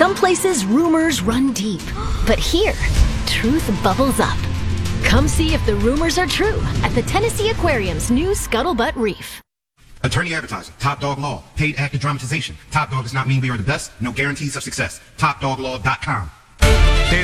Some places rumors run deep, but here, truth bubbles up. Come see if the rumors are true at the Tennessee Aquarium's new Scuttlebutt Reef. Attorney advertising, Top Dog Law, paid actor dramatization. Top Dog does not mean we are the best, no guarantees of success. TopDogLaw.com.